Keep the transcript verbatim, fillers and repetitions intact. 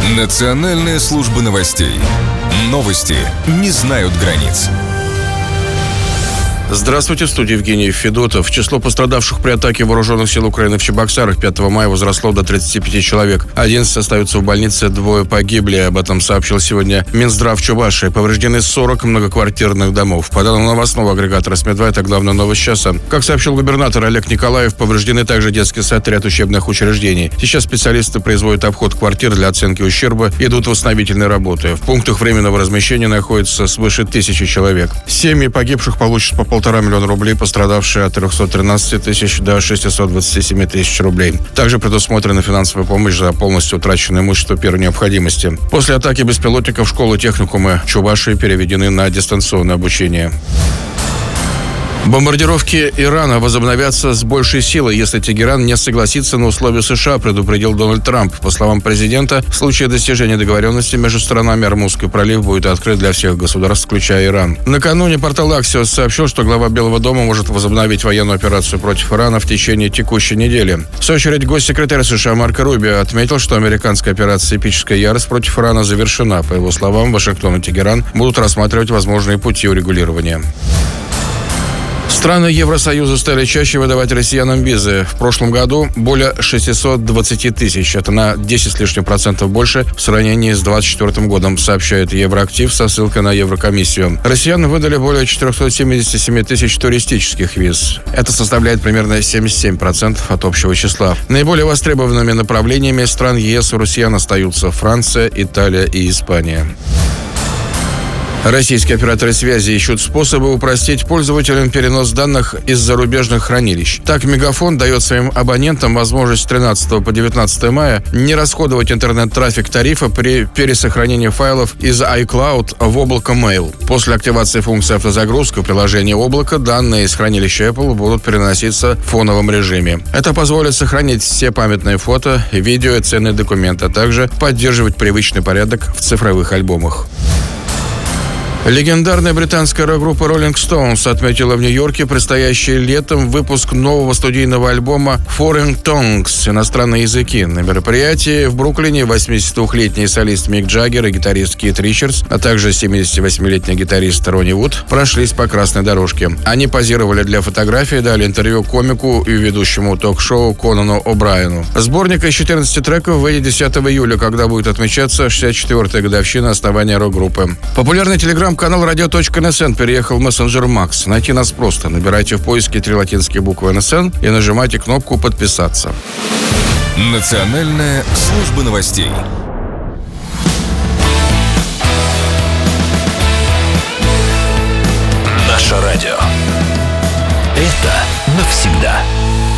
Национальная служба новостей. Новости не знают границ. Здравствуйте, в студии Евгений Федотов. Число пострадавших при атаке вооруженных сил Украины в Чебоксарах пятого мая возросло до тридцати пяти человек. одиннадцать остаются в больнице, двое погибли. Об этом сообщил сегодня Минздрав Чувашии. Повреждены сорок многоквартирных домов. По данным новостного агрегатора СМИ два, это главная новость часа. Как сообщил губернатор Олег Николаев, повреждены также детский сад и ряд учебных учреждений. Сейчас специалисты производят обход квартир для оценки ущерба, идут восстановительные работы. В пунктах временного размещения находится свыше тысячи человек. Семьи погибших получат по полтора миллиона рублей, пострадавшие от трехсот тринадцати тысяч до шестисот двадцати семи тысяч рублей. Также предусмотрена финансовая помощь за полностью утраченное имущество первой необходимости. После атаки беспилотников школы и техникумы Чувашии переведены на дистанционное обучение. Бомбардировки Ирана возобновятся с большей силой, если Тегеран не согласится на условия США, предупредил Дональд Трамп. По словам президента, в случае достижения договоренности между сторонами Ормузский пролив будет открыт для всех государств, включая Иран. Накануне портал Axios сообщил, что глава Белого дома может возобновить военную операцию против Ирана в течение текущей недели. В свою очередь, госсекретарь США Марко Рубио отметил, что американская операция «Эпическая ярость» против Ирана завершена. По его словам, Вашингтон и Тегеран будут рассматривать возможные пути урегулирования. Страны Евросоюза стали чаще выдавать россиянам визы. В прошлом году более шестисот двадцати тысяч. Это на десять с лишним процентов больше в сравнении с двадцать четвёртым годом, сообщает Евроактив со ссылкой на Еврокомиссию. Россияне выдали более четырехсот семидесяти семи тысяч туристических виз. Это составляет примерно семьдесят семь процентов от общего числа. Наиболее востребованными направлениями стран ЕС у россиян остаются Франция, Италия и Испания. Российские операторы связи ищут способы упростить пользователям перенос данных из зарубежных хранилищ. Так, Мегафон дает своим абонентам возможность с тринадцатого по девятнадцатое мая не расходовать интернет-трафик тарифа при пересохранении файлов из iCloud в облако Mail. После активации функции автозагрузка в приложение облака данные из хранилища Apple будут переноситься в фоновом режиме. Это позволит сохранить все памятные фото, видео и ценные документы, а также поддерживать привычный порядок в цифровых альбомах. Легендарная британская рок-группа Rolling Stones отметила в Нью-Йорке предстоящий летом выпуск нового студийного альбома Foreign Tongues «Иностранные языки». На мероприятии в Бруклине восьмидесятидвухлетний солист Мик Джаггер и гитарист Кит Ричардс, а также семидесятивосьмилетний гитарист Ронни Вуд прошлись по красной дорожке. Они позировали для фотографий, дали интервью комику и ведущему ток-шоу Конану О'Брайену. Сборник из четырнадцати треков выйдет десятого июля, когда будет отмечаться шестьдесят четвёртая годовщина основания рок-группы. Популярный телеграм канал радио точка эн эс эн переехал в мессенджер Макс. Найти нас просто. Набирайте в поиске три латинские буквы эн эс эн и нажимайте кнопку «Подписаться». Национальная служба новостей. Наше радио. Это навсегда.